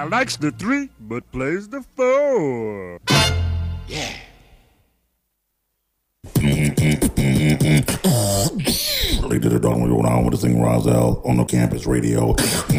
likes the 3, but plays the 4. Yeah. Ladies and gentlemen, we're going on with the Sing Roselle on the campus radio.